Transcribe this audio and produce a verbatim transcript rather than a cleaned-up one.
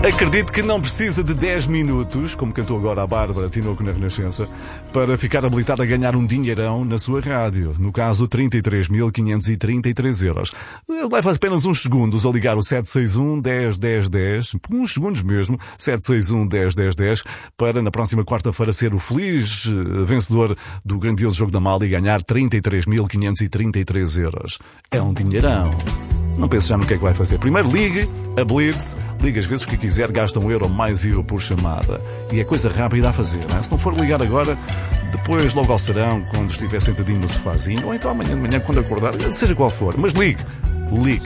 Acredito que não precisa de dez minutos, como cantou agora a Bárbara Tinoco na Renascença, para ficar habilitado a ganhar um dinheirão na sua rádio. No caso, trinta e três mil quinhentos e trinta e três euros. Leva apenas uns segundos a ligar o sete seis um, dez, dez, dez, uns segundos mesmo, sete seis um, dez, dez, dez, para na próxima quarta-feira ser o feliz vencedor do grandioso Jogo da Malha e ganhar trinta e três mil quinhentos e trinta e três euros. É um dinheirão. Não pense já no que é que vai fazer. Primeiro ligue a Blitz, ligue as vezes que quiser, gasta um euro mais euro por chamada. E é coisa rápida a fazer, não é? Se não for ligar agora, depois logo ao serão, quando estiver sentadinho no sofazinho, ou então amanhã de manhã quando acordar, seja qual for. Mas ligue, ligue.